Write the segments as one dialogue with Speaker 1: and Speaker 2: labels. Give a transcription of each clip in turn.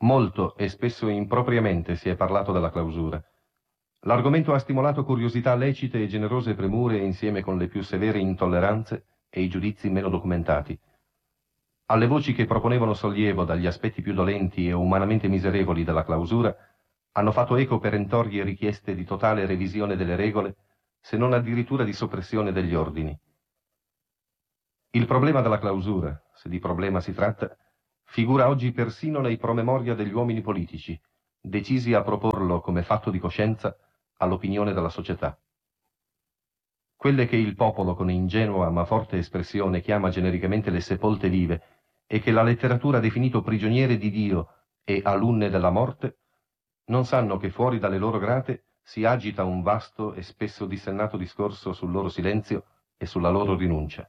Speaker 1: Molto e spesso impropriamente si è parlato della clausura. L'argomento ha stimolato curiosità lecite e generose premure insieme con le più severe intolleranze e i giudizi meno documentati. Alle voci che proponevano sollievo dagli aspetti più dolenti e umanamente miserevoli della clausura hanno fatto eco perentorie richieste di totale revisione delle regole, se non addirittura di soppressione degli ordini. Il problema della clausura, se di problema si tratta, figura oggi persino nei promemoria degli uomini politici, decisi a proporlo come fatto di coscienza all'opinione della società. Quelle che il popolo con ingenua ma forte espressione chiama genericamente le sepolte vive e che la letteratura ha definito prigioniere di Dio e alunne della morte, non sanno che fuori dalle loro grate si agita un vasto e spesso dissennato discorso sul loro silenzio e sulla loro rinuncia.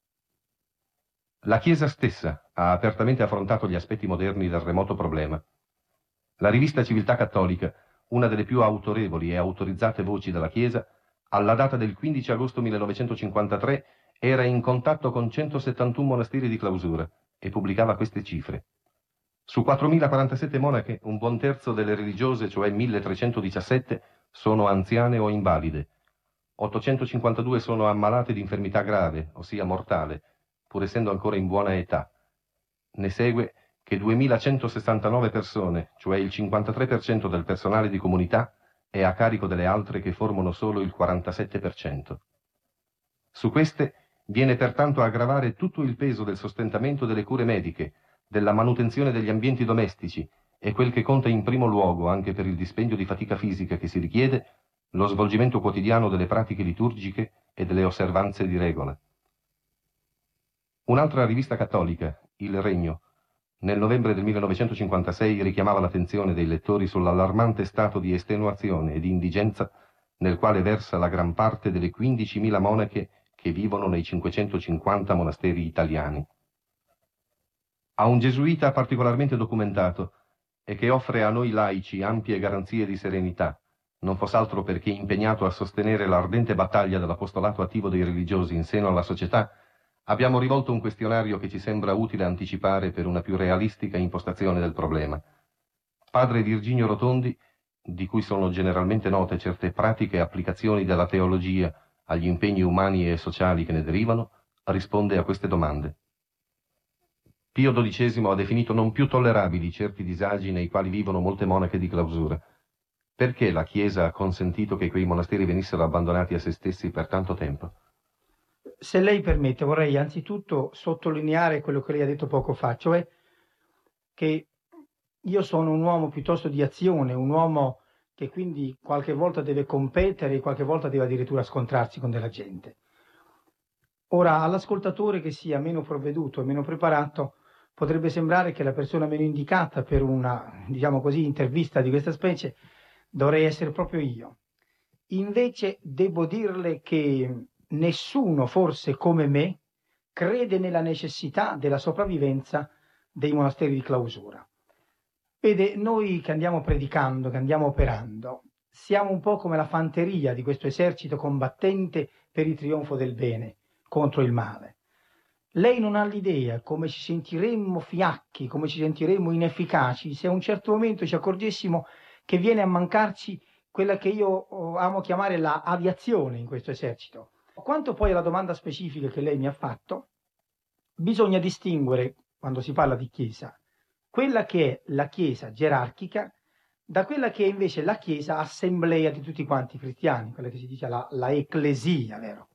Speaker 1: La Chiesa stessa ha apertamente affrontato gli aspetti moderni del remoto problema. La rivista Civiltà Cattolica, una delle più autorevoli e autorizzate voci della Chiesa, alla data del 15 agosto 1953 era in contatto con 171 monasteri di clausura e pubblicava queste cifre. Su 4.047 monache, un buon terzo delle religiose, cioè 1.317, sono anziane o invalide. 852 sono ammalate di infermità grave, ossia mortale, pur essendo ancora in buona età. Ne segue che 2.169 persone, cioè il 53% del personale di comunità, è a carico delle altre che formano solo il 47%. Su queste viene pertanto a gravare tutto il peso del sostentamento delle cure mediche, della manutenzione degli ambienti domestici e quel che conta in primo luogo, anche per il dispendio di fatica fisica che si richiede, lo svolgimento quotidiano delle pratiche liturgiche e delle osservanze di regola. Un'altra rivista cattolica, Il Regno, nel novembre del 1956 richiamava l'attenzione dei lettori sull'allarmante stato di estenuazione e di indigenza nel quale versa la gran parte delle 15.000 monache che vivono nei 550 monasteri italiani. A un gesuita particolarmente documentato e che offre a noi laici ampie garanzie di serenità, non foss'altro perché impegnato a sostenere l'ardente battaglia dell'apostolato attivo dei religiosi in seno alla società, abbiamo rivolto un questionario che ci sembra utile anticipare per una più realistica impostazione del problema. Padre Virginio Rotondi, di cui sono generalmente note certe pratiche applicazioni della teologia agli impegni umani e sociali che ne derivano, risponde a queste domande. Pio XII ha definito non più tollerabili certi disagi nei quali vivono molte monache di clausura. Perché la Chiesa ha consentito che quei monasteri venissero abbandonati a se stessi per tanto tempo?
Speaker 2: Se lei permette, vorrei anzitutto sottolineare quello che lei ha detto poco fa, cioè che io sono un uomo piuttosto di azione, un uomo che quindi qualche volta deve competere, qualche volta deve addirittura scontrarsi con della gente. Ora, all'ascoltatore che sia meno provveduto e meno preparato, potrebbe sembrare che la persona meno indicata per una, diciamo così, intervista di questa specie dovrei essere proprio io. Invece devo dirle che nessuno, forse come me, crede nella necessità della sopravvivenza dei monasteri di clausura. Vede, noi che andiamo predicando, che andiamo operando, siamo un po' come la fanteria di questo esercito combattente per il trionfo del bene contro il male. Lei non ha l'idea come ci sentiremmo fiacchi, come ci sentiremmo inefficaci se a un certo momento ci accorgessimo che viene a mancarci quella che io amo chiamare la aviazione in questo esercito. Quanto poi alla domanda specifica che lei mi ha fatto, bisogna distinguere, quando si parla di Chiesa, quella che è la Chiesa gerarchica da quella che è invece la Chiesa assemblea di tutti quanti i cristiani, quella che si dice la ecclesia, vero?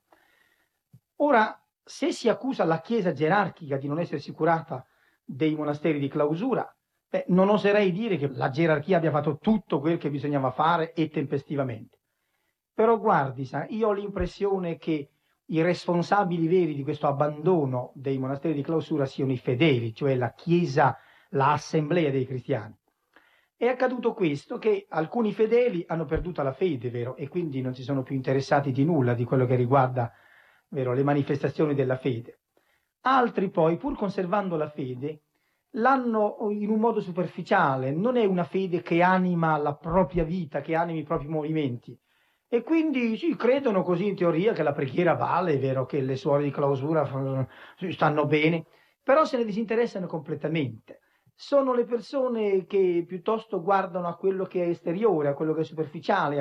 Speaker 2: Ora, se si accusa la Chiesa gerarchica di non essersi curata dei monasteri di clausura, non oserei dire che la gerarchia abbia fatto tutto quel che bisognava fare e tempestivamente. Però guardi, io ho l'impressione che i responsabili veri di questo abbandono dei monasteri di clausura siano i fedeli, cioè la Chiesa, l'assemblea dei cristiani. È accaduto questo, che alcuni fedeli hanno perduto la fede, vero? E quindi non si sono più interessati di nulla di quello che riguarda, vero, le manifestazioni della fede. Altri poi, pur conservando la fede, l'hanno in un modo superficiale, non è una fede che anima la propria vita, che anima i propri movimenti. E quindi sì, credono così in teoria che la preghiera vale, è vero che le suore di clausura stanno bene, però se ne disinteressano completamente. sono le persone che piuttosto guardano a quello che è esteriore, a quello che è superficiale,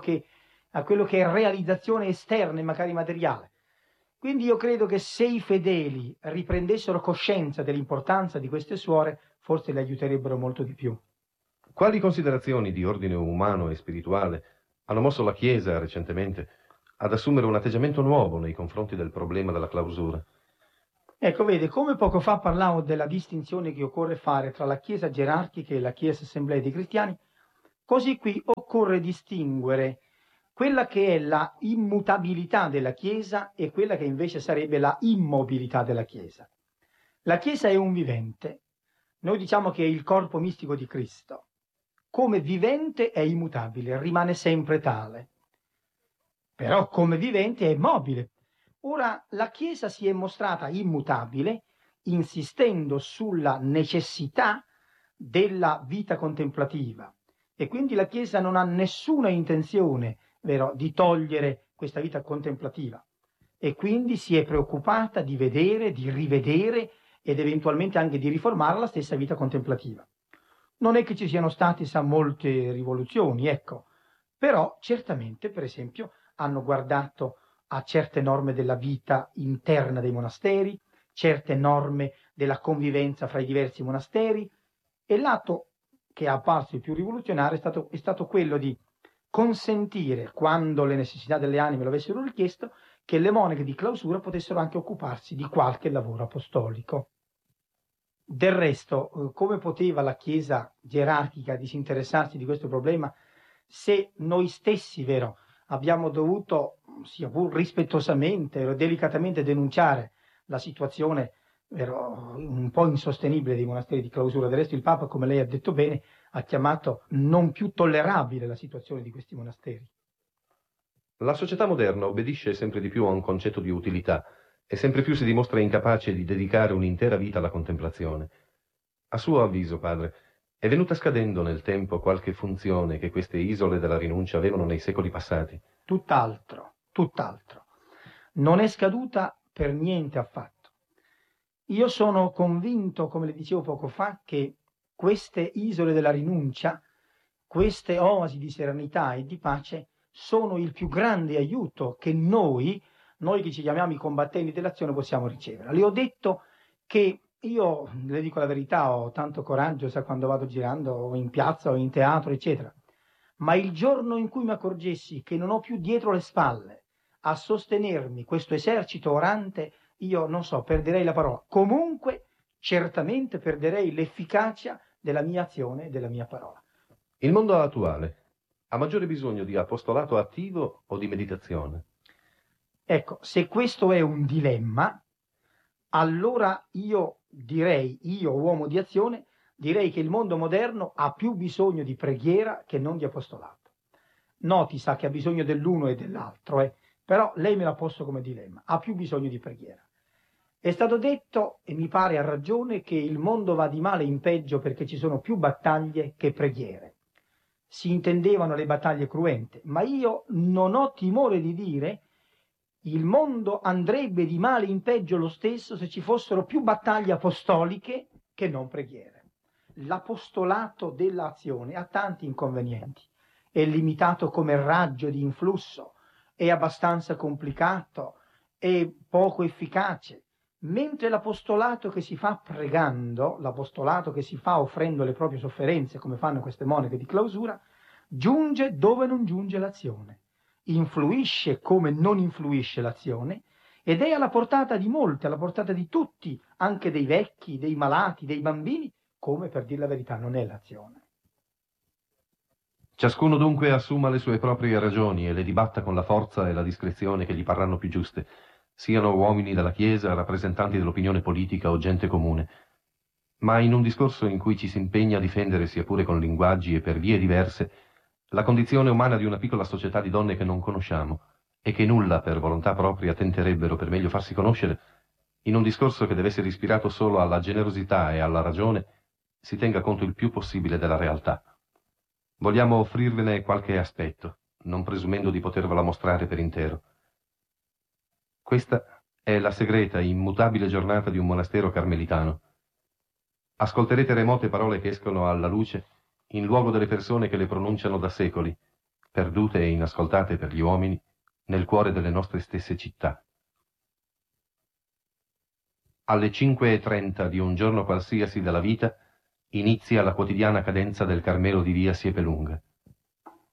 Speaker 2: a quello che è realizzazione esterna e magari materiale. Quindi io credo che se i fedeli riprendessero coscienza dell'importanza di queste suore, forse le aiuterebbero molto di più.
Speaker 1: Quali considerazioni di ordine umano e spirituale hanno mosso la Chiesa recentemente ad assumere un atteggiamento nuovo nei confronti del problema della clausura?
Speaker 2: Ecco, vede, come poco fa parlavo della distinzione che occorre fare tra la Chiesa gerarchica e la Chiesa Assemblea dei Cristiani, così qui occorre distinguere quella che è la immutabilità della Chiesa e quella che invece sarebbe la immobilità della Chiesa. La Chiesa è un vivente, noi diciamo che è il corpo mistico di Cristo. Come vivente è immutabile, rimane sempre tale, però come vivente è mobile. Ora, la Chiesa si è mostrata immutabile, insistendo sulla necessità della vita contemplativa, e quindi la Chiesa non ha nessuna intenzione, vero, di togliere questa vita contemplativa, e quindi si è preoccupata di vedere, di rivedere ed eventualmente anche di riformare la stessa vita contemplativa. Non è che ci siano state, sa, molte rivoluzioni, ecco, però certamente, per esempio, hanno guardato a certe norme della vita interna dei monasteri, certe norme della convivenza fra i diversi monasteri, e l'atto che è apparso il più rivoluzionario è stato quello di consentire, quando le necessità delle anime lo avessero richiesto, che le monache di clausura potessero anche occuparsi di qualche lavoro apostolico. Del resto, come poteva la Chiesa gerarchica disinteressarsi di questo problema se noi stessi, vero, abbiamo dovuto, sia pur rispettosamente o delicatamente, denunciare la situazione, vero, un po' insostenibile dei monasteri di clausura. Del resto il Papa, come lei ha detto bene, ha chiamato non più tollerabile la situazione di questi monasteri.
Speaker 1: La società moderna obbedisce sempre di più a un concetto di utilità e sempre più si dimostra incapace di dedicare un'intera vita alla contemplazione. A suo avviso, padre, è venuta scadendo nel tempo qualche funzione che queste isole della rinuncia avevano nei secoli passati?
Speaker 2: Tutt'altro, tutt'altro. Non è scaduta per niente affatto. Io sono convinto, come le dicevo poco fa, che queste isole della rinuncia, queste oasi di serenità e di pace, sono il più grande aiuto che noi che ci chiamiamo i combattenti dell'azione, possiamo ricevere. Le ho detto che io, le dico la verità, ho tanto coraggio, sa, quando vado girando in piazza o in teatro, eccetera, ma il giorno in cui mi accorgessi che non ho più dietro le spalle a sostenermi questo esercito orante, io non so, perderei la parola. Comunque, certamente perderei l'efficacia della mia azione e della mia parola.
Speaker 1: Il mondo attuale ha maggiore bisogno di apostolato attivo o di meditazione?
Speaker 2: Ecco, se questo è un dilemma, allora io direi, io uomo di azione, direi che il mondo moderno ha più bisogno di preghiera che non di apostolato. Noti, sa, che ha bisogno dell'uno e dell'altro, però lei me l'ha posto come dilemma, ha più bisogno di preghiera. È stato detto, e mi pare a ragione, che il mondo va di male in peggio perché ci sono più battaglie che preghiere. Si intendevano le battaglie cruente, ma io non ho timore di dire il mondo andrebbe di male in peggio lo stesso se ci fossero più battaglie apostoliche che non preghiere. L'apostolato dell'azione ha tanti inconvenienti, è limitato come raggio di influsso, è abbastanza complicato, è poco efficace, mentre l'apostolato che si fa pregando, l'apostolato che si fa offrendo le proprie sofferenze, come fanno queste monache di clausura, giunge dove non giunge l'azione, influisce come non influisce l'azione, ed è alla portata di molti, alla portata di tutti, anche dei vecchi, dei malati, dei bambini, come, per dire la verità, non è l'azione.
Speaker 1: Ciascuno dunque assuma le sue proprie ragioni e le dibatta con la forza e la discrezione che gli parranno più giuste, siano uomini della Chiesa, rappresentanti dell'opinione politica o gente comune. Ma in un discorso in cui ci si impegna a difendere, sia pure con linguaggi e per vie diverse, la condizione umana di una piccola società di donne che non conosciamo e che nulla per volontà propria tenterebbero per meglio farsi conoscere, in un discorso che deve essere ispirato solo alla generosità e alla ragione, si tenga conto il più possibile della realtà. Vogliamo offrirvene qualche aspetto, non presumendo di potervela mostrare per intero. Questa è la segreta, immutabile giornata di un monastero carmelitano. Ascolterete remote parole che escono alla luce in luogo delle persone che le pronunciano da secoli, perdute e inascoltate per gli uomini, nel cuore delle nostre stesse città. Alle 5:30 di un giorno qualsiasi della vita inizia la quotidiana cadenza del Carmelo di via Siepelunga.